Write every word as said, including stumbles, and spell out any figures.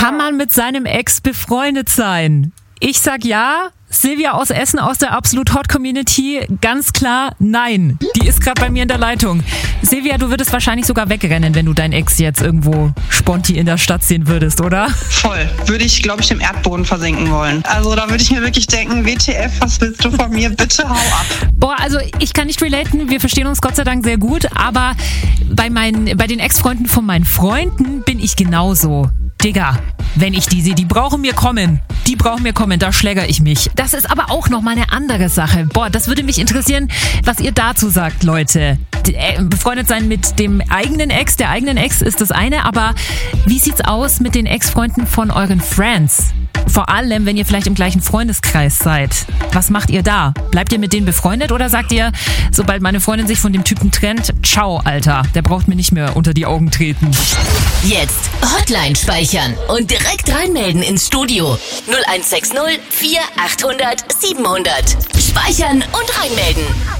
Kann man mit seinem Ex befreundet sein? Ich sag ja. Silvia aus Essen aus der Absolut Hot Community, ganz klar nein. Die ist gerade bei mir in der Leitung. Silvia, du würdest wahrscheinlich sogar wegrennen, wenn du deinen Ex jetzt irgendwo sponti in der Stadt sehen würdest, oder? Voll. Würde ich, glaube ich, im Erdboden versinken wollen. Also da würde ich mir wirklich denken, W T F, was willst du von mir? Bitte hau ab. Boah, also ich kann nicht relaten, wir verstehen uns Gott sei Dank sehr gut, aber bei, meinen, bei den Ex-Freunden von meinen Freunden bin ich genauso. Digga, wenn ich die sehe, die brauchen mir kommen. Die brauchen mir kommen, da schläger ich mich. Das ist aber auch nochmal eine andere Sache. Boah, das würde mich interessieren, was ihr dazu sagt, Leute. Befreundet sein mit dem eigenen Ex, der eigenen Ex ist das eine, aber wie sieht's aus mit den Ex-Freunden von euren Friends? Vor allem, wenn ihr vielleicht im gleichen Freundeskreis seid. Was macht ihr da? Bleibt ihr mit denen befreundet oder sagt ihr, sobald meine Freundin sich von dem Typen trennt, ciao, Alter, der braucht mir nicht mehr unter die Augen treten? Jetzt Hotline speichern und direkt reinmelden ins Studio. null eins sechs null vier achthundert siebenhundert. Speichern und reinmelden.